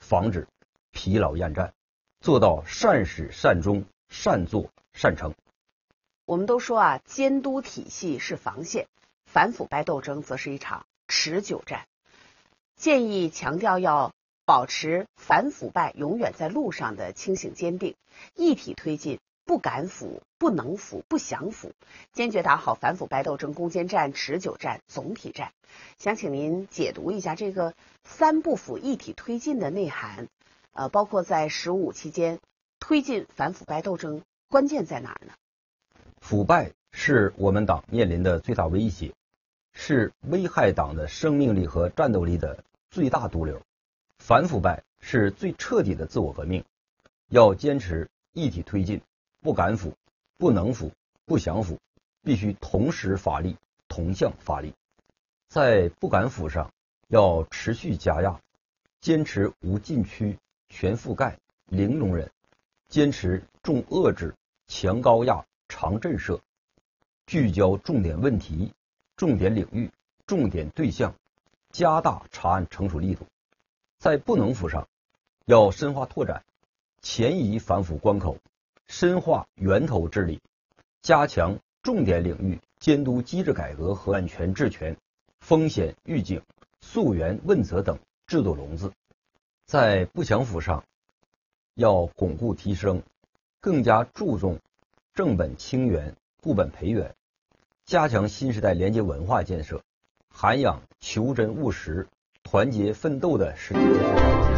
防止疲劳厌战，做到善始善终、善作善成。 我们都说啊，监督体系是防线，反腐败斗争则是一场持久战。建议强调要保持反腐败永远在路上的清醒坚定，一体推进，不敢腐、不能腐、不想腐，坚决打好反腐败斗争攻坚战、持久战、总体战。想请您解读一下这个三不腐一体推进的内涵，包括在15期间推进反腐败斗争关键在哪儿呢？ 腐败是我们党面临的最大威胁，是危害党的生命力和战斗力的最大毒瘤。反腐败是最彻底的自我革命，要坚持一体推进，不敢腐、不能腐、不想腐，必须同时发力，同向发力。在不敢腐上，要持续加压，坚持无禁区、全覆盖、零容忍，坚持重遏制、强高压、长震慑，聚焦重点问题、重点领域、重点对象，加大查案惩处力度。在不能腐上，要深化拓展，前移反腐关口，深化源头治理，加强重点领域监督机制改革和安全治权、风险预警、溯源问责等制度笼子。在不想腐上，要巩固提升，更加注重正本清源、固本培元，加强新时代廉洁文化建设，涵养求真务实、团结奋斗的实际